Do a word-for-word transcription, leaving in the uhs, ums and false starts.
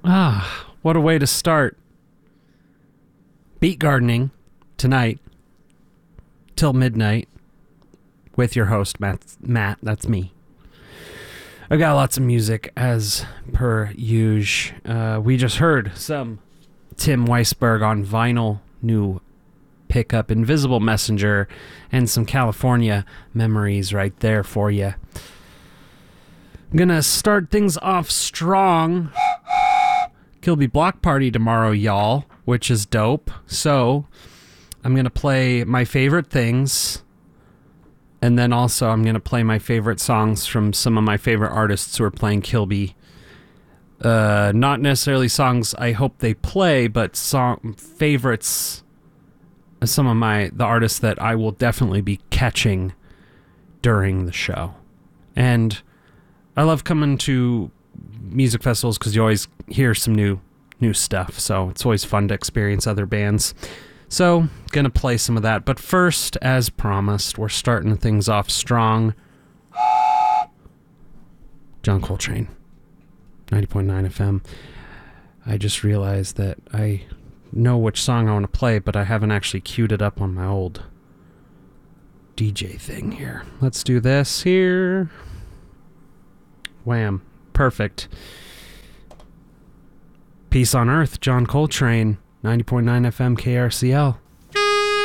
Ah, what a way to start. Beat gardening tonight till midnight with your host, Matt. Matt, that's me. I got lots of music as per usual. Uh, we just heard some Tim Weisberg on vinyl, new pickup, Invisible Messenger, and some California memories right there for you. I'm gonna start things off strong. Kilby Block Party tomorrow, y'all, which is dope. So I'm going to play my favorite things, and then also I'm going to play my favorite songs from some of my favorite artists who are playing Kilby. Uh, not necessarily songs I hope they play, but song favorites of some of my the artists that I will definitely be catching during the show. And I love coming to music festivals because you always hear some new new stuff, so it's always fun to experience other bands. So gonna play some of that, but first, as promised, we're starting things off strong. John Coltrane, ninety point nine F M. I just realized that I know which song I want to play, but I haven't actually queued it up on my old D J thing here. Let's do this here. Wham. Perfect. Peace on Earth, John Coltrane, ninety point nine F M K R C L.